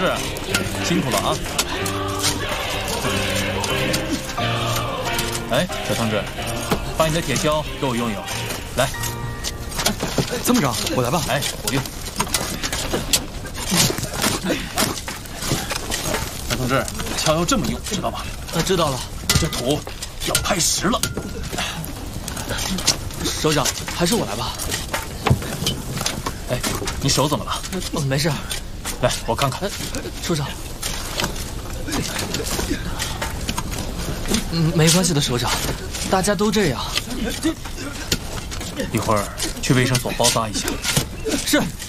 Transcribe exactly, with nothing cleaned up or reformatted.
志，辛苦了啊！哎，小同志，把你的铁锹给我用用，来。 参谋长，我来吧。 哎，我用。小同志，锹要这么用，知道吧？ 啊，知道了。 这土要拍实了。 首长，还是我来吧。 哎，你手怎么了？ 哦，没事。 来，我看看。 首长。嗯，没关系的，首长，大家都这样。 一会儿去卫生所包扎一下。 是。